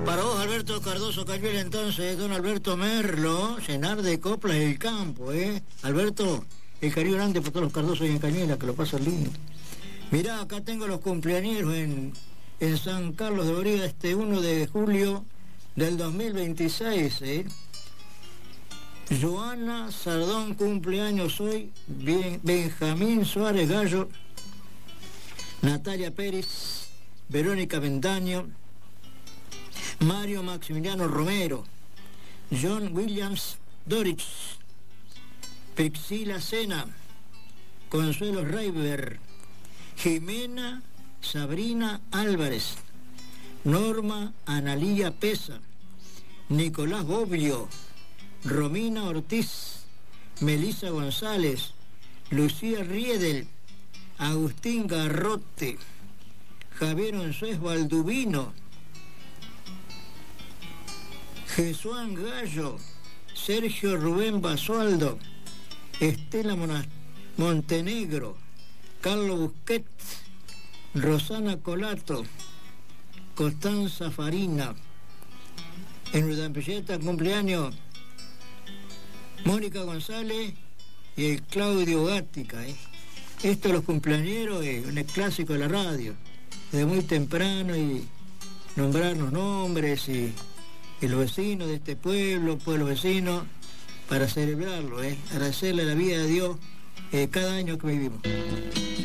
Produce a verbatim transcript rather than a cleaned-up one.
Para vos, Alberto Cardoso Cañuela, entonces, don Alberto Merlo, llenar de coplas el campo, ¿eh? Alberto, el cariño grande por todos los Cardosos en Cañuela, que lo pasan lindo. Mirá, acá tengo los cumpleaños en, en San Carlos de Origa, este uno de julio del dos mil veintiséis, ¿eh? Joana Sardón, cumpleaños hoy. Bien, Benjamín Suárez Gallo, Natalia Pérez, Verónica Ventaño, Mario Maximiliano Romero, John Williams Dorich, Priscila Sena, Consuelo Reiber, Jimena Sabrina Álvarez, Norma Analía Pesa, Nicolás Bobbio, Romina Ortiz, Melissa González, Lucía Riedel, Agustín Garrote, Javier Onzuez Valdubino, Jesuán Gallo, Sergio Rubén Basualdo, Estela Mona- Montenegro, Carlos Busquets, Rosana Colato, Constanza Farina. En Urdampelleta, cumpleaños Mónica González y el Claudio Gática, ¿eh? Esto de los cumpleañeros es un clásico de la radio, desde muy temprano, y nombrarnos nombres y, y los vecinos de este pueblo, pueblos vecinos, para celebrarlo, ¿eh? Agradecerle la vida de Dios eh, cada año que vivimos.